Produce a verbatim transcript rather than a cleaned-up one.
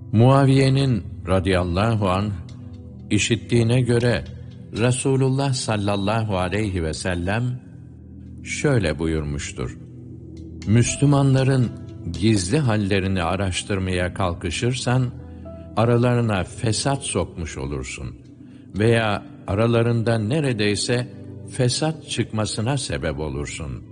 Muaviye'nin radıyallahu anh işittiğine göre Resulullah sallallahu aleyhi ve sellem şöyle buyurmuştur: Müslümanların gizli hallerini araştırmaya kalkışırsan, aralarına fesat sokmuş olursun veya aralarında neredeyse fesat çıkmasına sebep olursun.